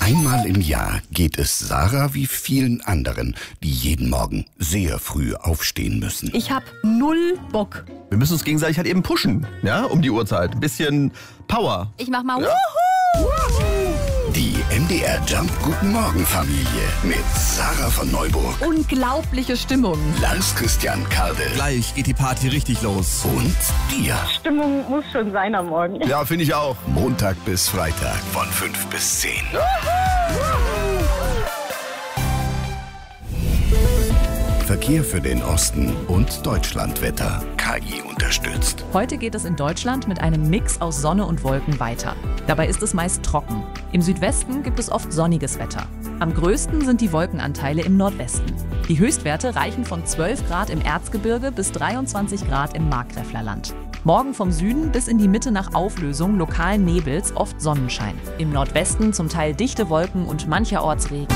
Einmal im Jahr geht es Sarah wie vielen anderen, die jeden Morgen sehr früh aufstehen müssen. Ich hab 0 Bock. Wir müssen uns gegenseitig halt eben pushen, ja, um die Uhrzeit. Ein bisschen Power. Ich mach mal Die MDR Jump Guten Morgen Familie mit Sarah von Neuburg, Unglaubliche Stimmung. Lars Christian Kardel Gleich geht die Party richtig los. und dir. Stimmung muss schon sein am Morgen. Ja, finde ich auch. Montag bis Freitag von 5 bis 10. Verkehr für den Osten und Deutschlandwetter. KI unterstützt. Heute geht es in Deutschland mit einem Mix aus Sonne und Wolken weiter. Dabei ist es meist trocken. Im Südwesten gibt es oft sonniges Wetter. Am größten sind die Wolkenanteile im Nordwesten. Die Höchstwerte reichen von 12 Grad im Erzgebirge bis 23 Grad im Markgräflerland. Morgen vom Süden bis in die Mitte nach Auflösung lokalen Nebels oft Sonnenschein. Im Nordwesten zum Teil dichte Wolken und mancherorts Regen.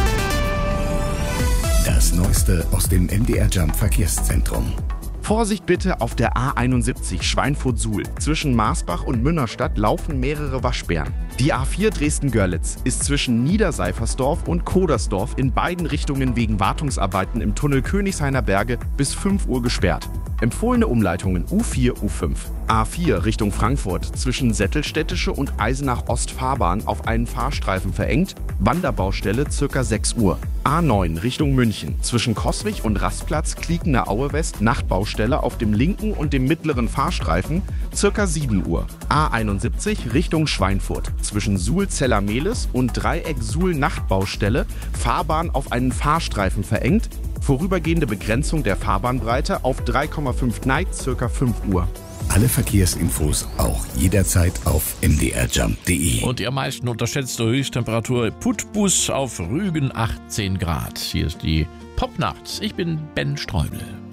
Das Neueste aus dem MDR Jump Verkehrszentrum. Vorsicht bitte auf der A71 Schweinfurt-Suhl. Zwischen Marsbach und Münnerstadt laufen mehrere Waschbären. Die A4 Dresden-Görlitz ist zwischen Niederseifersdorf und Kodersdorf in beiden Richtungen wegen Wartungsarbeiten im Tunnel Königshainer Berge bis 5 Uhr gesperrt. Empfohlene Umleitungen U4, U5. A4 Richtung Frankfurt zwischen Sättelstädtische und Eisenach-Ost-Fahrbahn auf einen Fahrstreifen verengt. Wanderbaustelle ca. 6 Uhr. A9 Richtung München zwischen Coswig und Rastplatz Kliekener Aue West Nachtbaustelle auf dem linken und dem mittleren Fahrstreifen ca. 7 Uhr. A71 Richtung Schweinfurt zwischen Suhl-Zellermehlis und Dreieck Suhl Nachtbaustelle Fahrbahn auf einen Fahrstreifen verengt. Vorübergehende Begrenzung der Fahrbahnbreite auf 3,5 Gneis ca. 5 Uhr. Alle Verkehrsinfos auch jederzeit auf mdrjump.de. Und die am meisten unterschätzte Höchsttemperatur Putbus auf Rügen 18 Grad. Hier ist die Popnacht. Ich bin Ben Streubel.